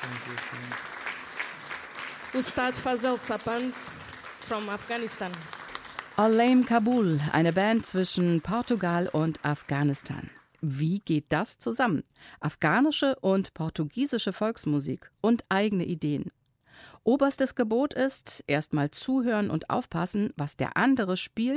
Ustad Fazal Sapand from Afghanistan. Al-Laim Kabul, eine Band zwischen Portugal und Afghanistan. Wie geht das zusammen? Afghanische und portugiesische Volksmusik und eigene Ideen. Oberstes Gebot ist, erstmal zuhören und aufpassen, was der andere spielt